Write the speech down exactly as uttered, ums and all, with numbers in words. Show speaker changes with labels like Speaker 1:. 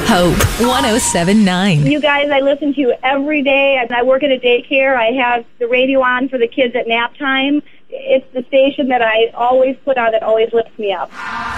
Speaker 1: Hope one oh seven point nine.
Speaker 2: You guys, I listen to you every day. I work at a daycare. I have the radio on for the kids at nap time. It's the station that I always put on that always lifts me up.